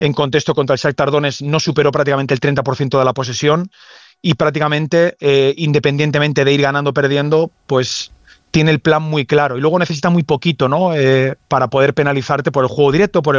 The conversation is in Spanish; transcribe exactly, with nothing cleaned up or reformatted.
en contexto contra el Shakhtar Donetsk no superó prácticamente el treinta por ciento de la posesión y prácticamente, eh, independientemente de ir ganando o perdiendo, pues tiene el plan muy claro. Y luego necesita muy poquito, ¿no? Eh, para poder penalizarte por el juego directo, por el